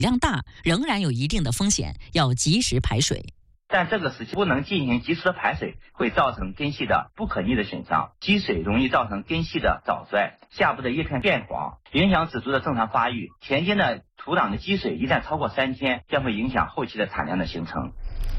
量大，仍然有一定的风险，要及时排水。 但这个时期不能进行及时的排水，会造成根系的不可逆的损伤。积水容易造成根系的早衰，下部的叶片变黄，影响植株的正常发育。田间的土壤的积水一旦超过3天，将会影响后期的产量的形成。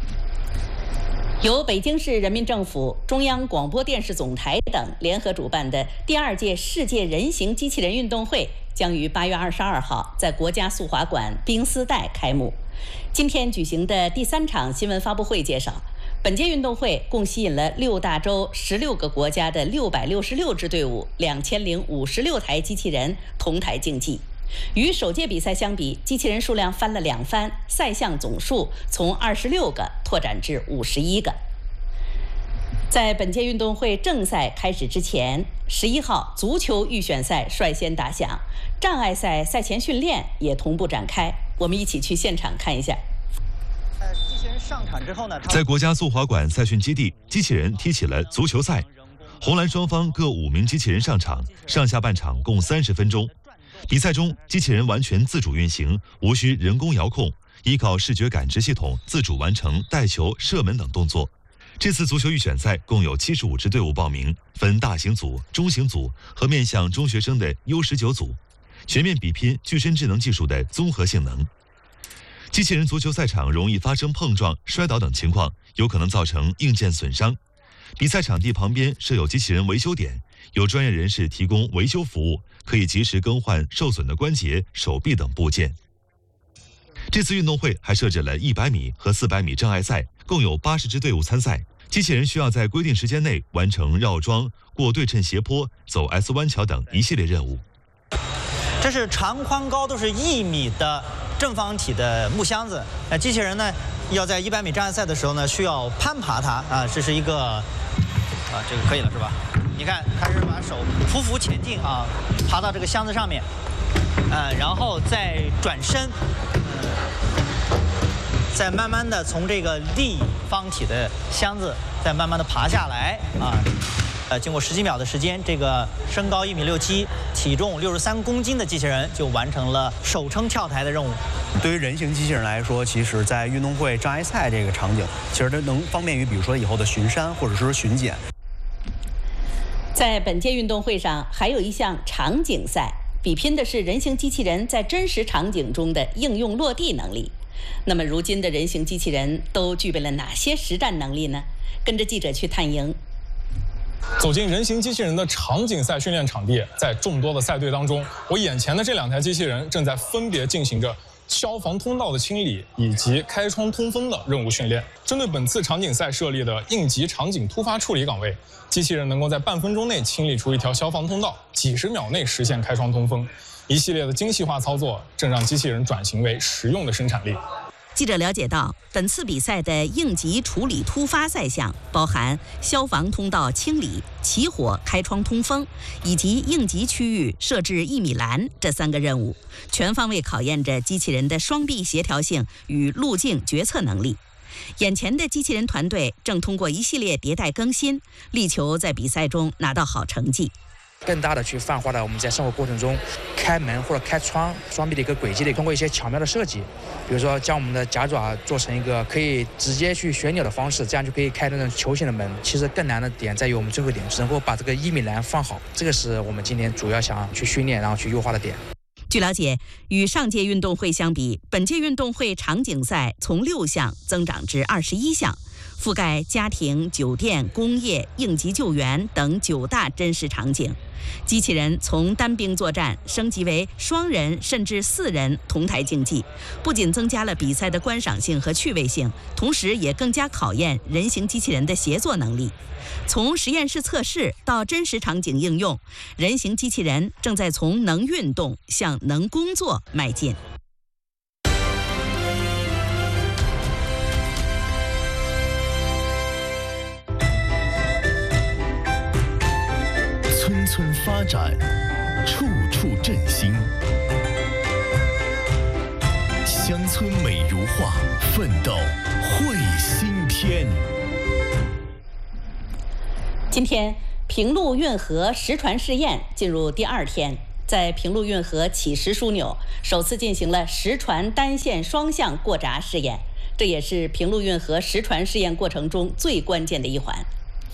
由北京市人民政府、中央广播电视总台等联合主办的第2届世界人形机器人运动会将于8月22号在国家速滑馆冰丝带开幕。今天举行的第3场新闻发布会介绍，本届运动会共吸引了6大洲16个国家的666支队伍、2056台机器人同台竞技。与首届比赛相比，机器人数量翻了2番，赛项总数从26个拓展至51个。在本届运动会正赛开始之前，11号足球预选赛率先打响，障碍赛赛前训练也同步展开。我们一起去现场看一下。 机器人上场之后呢， 在国家速滑馆赛训基地，机器人踢起了足球赛。红蓝双方各5名机器人上场，上下半场共30分钟。比赛中，机器人完全自主运行，无需人工遥控，依靠视觉感知系统自主完成带球、射门等动作。这次足球预选赛共有75支队伍报名，分大型组、中型组和面向中学生的 U19组，全面比拼具身智能技术的综合性能。机器人足球赛场容易发生碰撞、摔倒等情况，有可能造成硬件损伤。比赛场地旁边设有机器人维修点，有专业人士提供维修服务，可以及时更换受损的关节、手臂等部件。这次运动会还设置了100米和400米障碍赛，共有80支队伍参赛。机器人需要在规定时间内完成绕桩、过对称斜坡、走 S 弯桥等一系列任务。 这是长宽高都是1米的正方体的木箱子。机器人呢，要在100米障碍赛的时候呢，需要攀爬它啊，这是一个这个可以了是吧？你看，开始把手匍匐前进啊，爬到这个箱子上面，然后再转身，再慢慢的从这个立方体的箱子再慢慢的爬下来啊。经过10几秒的时间，这个身高1.67米、体重63公斤的机器人就完成了手撑跳台的任务。 对于人形机器人来说，其实在运动会障碍赛这个场景，其实它能方便于比如说以后的巡山或者说巡检。 在本届运动会上，还有一项场景赛，比拼的是人形机器人在真实场景中的应用落地能力。那么，如今的人形机器人都具备了哪些实战能力呢？跟着记者去探营。 走进人形机器人的场景赛训练场地，在众多的赛队当中，我眼前的这2台机器人正在分别进行着消防通道的清理以及开窗通风的任务训练。针对本次场景赛设立的应急场景突发处理岗位，机器人能够在半分钟内清理出一条消防通道，几十秒内实现开窗通风。一系列的精细化操作，正让机器人转型为实用的生产力。 记者了解到，本次比赛的应急处理突发赛项包含消防通道清理、起火、开窗通风以及应急区域设置1米栏这3个任务，全方位考验着机器人的双臂协调性与路径决策能力。眼前的机器人团队正通过一系列迭代更新，力求在比赛中拿到好成绩。 更大的去泛化了我们在生活过程中开门或者开窗双臂的一个轨迹，通过一些巧妙的设计，比如说将我们的夹爪做成一个可以直接去旋钮的方式，这样就可以开那种球形的门。其实更难的点在于我们最后一点是能够把这个1米栏放好，这个是我们今天主要想去训练然后去优化的点。 据了解，与上届运动会相比，本届运动会场景赛从6项增长至21项，覆盖家庭、酒店、工业、应急救援等9大真实场景。机器人从单兵作战升级为双人甚至4人同台竞技，不仅增加了比赛的观赏性和趣味性，同时也更加考验人形机器人的协作能力。从实验室测试到真实场景应用，人形机器人正在从能运动向能工作迈进。 村村发展，处处振兴。乡村美如画，奋斗绘新篇。今天，平陆运河实船试验进入第2天。 在平陆运河起石枢纽首次进行了实船单线双向过闸试验，这也是平陆运河实船试验过程中最关键的一环。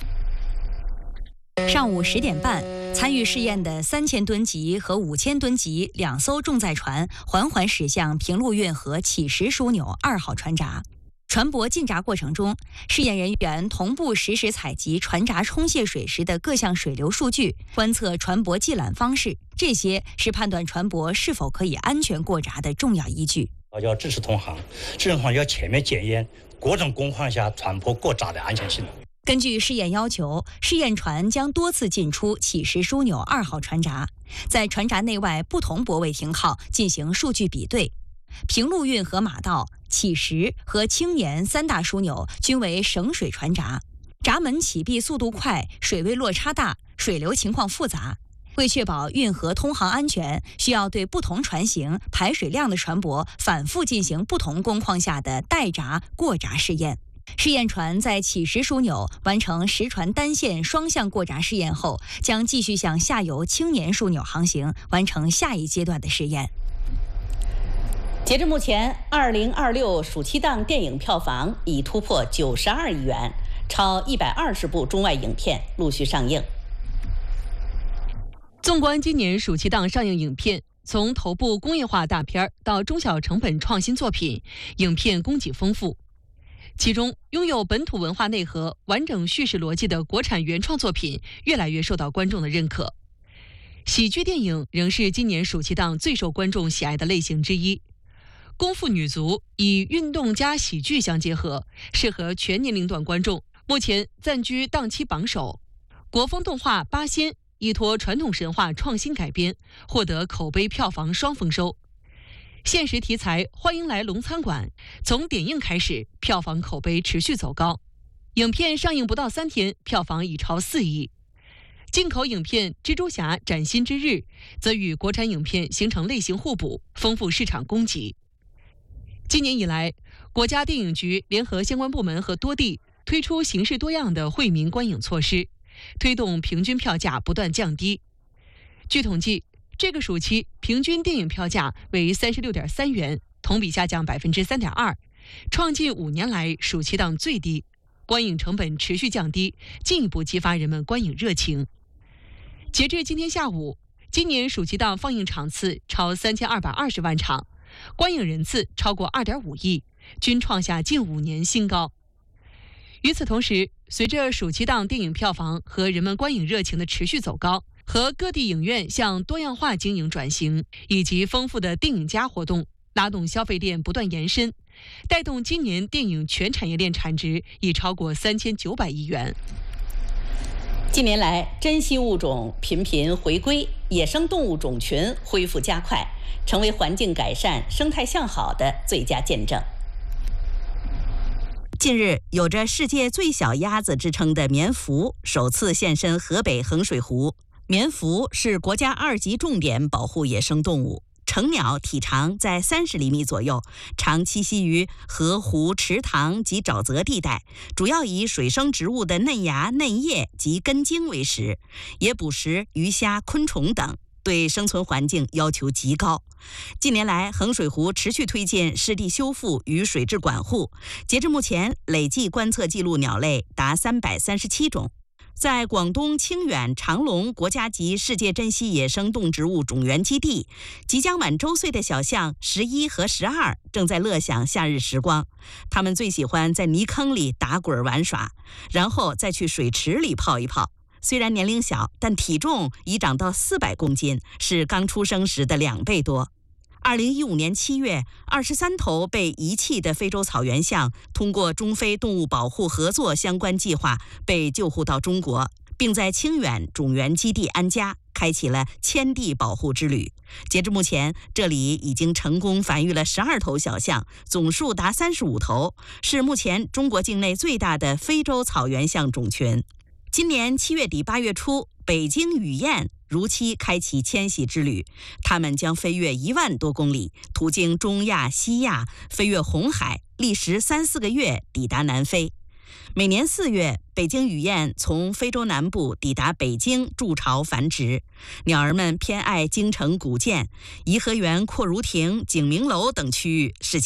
上午10点半，参与试验的3000吨级和5000吨级2艘重载船缓缓驶向平陆运河起石枢纽2号船闸。船舶进闸过程中，试验人员同步实时采集船闸冲卸水时的各项水流数据，观测船舶系缆方式，这些是判断船舶是否可以安全过闸的重要依据。 要支持同行，要全面检验各种工况下船舶过闸的安全性。 根据试验要求，试验船将多次进出起石枢纽2号船闸，在船闸内外不同泊位停靠进行数据比对。平陆运河马道、起石和青年3大枢纽均为省水船闸，闸门启闭速度快，水位落差大，水流情况复杂。为确保运河通航安全，需要对不同船型、排水量的船舶反复进行不同工况下的待闸、过闸试验。试验船在起石枢纽完成实船单线双向过闸试验后，将继续向下游青年枢纽航行，完成下一阶段的试验。 截至目前，2026暑期档电影票房已突破92亿元，超120部中外影片陆续上映。 纵观今年暑期档上映影片，从头部工业化大片到中小成本创新作品，影片供给丰富。其中，拥有本土文化内核、完整叙事逻辑的国产原创作品越来越受到观众的认可。喜剧电影仍是今年暑期档最受观众喜爱的类型之一。功夫女足以运动加喜剧相结合，适合全年龄段观众，目前暂居档期榜首。国风动画《八仙》依托传统神话创新改编，获得口碑票房双丰收。现实题材《欢迎来龙餐馆》从点映开始，票房口碑持续走高，影片上映不到3天，票房已超4亿。进口影片《蜘蛛侠：崭新之日》则与国产影片形成类型互补，丰富市场供给。今年以来，国家电影局联合相关部门和多地推出形式多样的惠民观影措施，推动平均票价不断降低。据统计，这个暑期平均电影票价为36.3元，同比下降3.2%，创近5年来暑期档最低。观影成本持续降低，进一步激发人们观影热情。截至今天下午，今年暑期档放映场次超3220万场，观影人次超过2.5亿，均创下近5年新高。与此同时，随着暑期档电影票房和人们观影热情的持续走高，和各地影院向多样化经营转型，以及丰富的电影加活动，拉动消费链不断延伸，带动今年电影全产业链产值已超过3900亿元。 近年来，珍稀物种频频回归，野生动物种群恢复加快，成为环境改善、生态向好的最佳见证。 近日，有着世界最小鸭子之称的棉蝼首次现身河北衡水湖。棉蝼是国家2级重点保护野生动物，成鸟体长在30厘米左右，常栖息于河湖、池塘及沼泽地带，主要以水生植物的嫩芽、嫩叶及根茎为食，也捕食鱼虾、昆虫等，对生存环境要求极高。近年来，衡水湖持续推进湿地修复与水质管护，截至目前，累计观测记录鸟类达337种。在广东清远长隆国家级世界珍稀野生动植物种源基地，即将满周岁的小象11和12正在乐享夏日时光。它们最喜欢在泥坑里打滚玩耍，然后再去水池里泡一泡。虽然年龄小，但体重已长到400公斤，是刚出生时的2倍多。2015年7月，23头被遗弃的非洲草原象通过中非动物保护合作相关计划被救护到中国，并在清远种源基地安家，开启了迁地保护之旅。截至目前，这里已经成功繁育了12头小象，总数达35头，是目前中国境内最大的非洲草原象种群。今年7月底8月初，北京雨燕如期开启迁徙之旅，它们将飞越1万多公里，途经中亚、西亚，飞越红海，历时3-4个月抵达南非。 每年4月，北京雨燕从非洲南部抵达北京筑巢繁殖。鸟儿们偏爱京城古建、颐和园、阔如亭、景明楼等区域，是其